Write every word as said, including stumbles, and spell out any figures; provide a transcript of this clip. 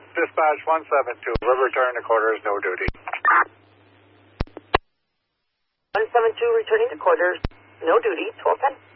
Dispatch one seven two, return to quarters, no duty. one seven two returning to quarters, no duty, twelve ten.